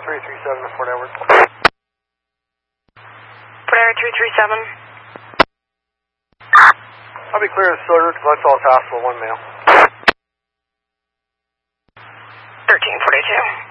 337 to Fort Edward. Fort Edward 337. I'll be clear of the Silver because I saw a task for 1 male. 1342.